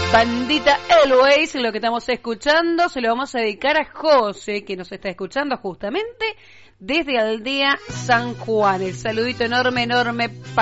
Bandita Airways, lo que estamos escuchando, se lo vamos a dedicar a José, que nos está escuchando justamente desde Aldea San Juan. El saludito enorme, enorme